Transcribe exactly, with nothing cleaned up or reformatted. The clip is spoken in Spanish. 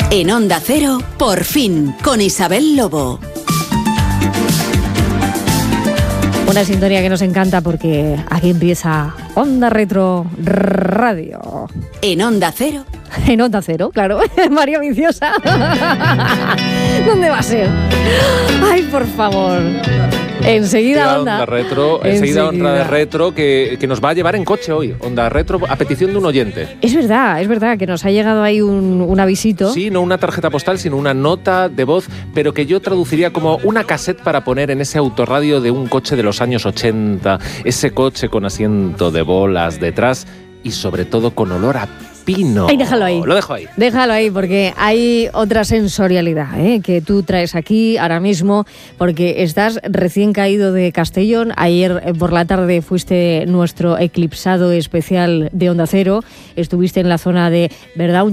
En Onda Cero, Por fin, con Isabel Lobo. Una sintonía que nos encanta porque aquí empieza Onda Retro Radio. En Onda Cero. En Onda Cero, claro. María Viciosa. ¿Dónde va a ser? Ay, por favor. Enseguida Onda. Onda Retro, enseguida, enseguida Onda Retro que, que nos va a llevar en coche hoy. Onda Retro a petición de un oyente. Es verdad, es verdad que nos ha llegado ahí un, un avisito. Sí, no una tarjeta postal, sino una nota de voz, pero que yo traduciría como una cassette para poner en ese autorradio de un coche de los años ochenta. Ese coche con asiento de bolas detrás y sobre todo con olor a pino. Ay, déjalo ahí. Lo dejo ahí. Déjalo ahí porque hay otra sensorialidad ¿eh? que tú traes aquí ahora mismo porque estás recién caído de Castellón. Ayer por la tarde fuiste nuestro eclipsado especial de Onda Cero. Estuviste en la zona de, ¿verdad?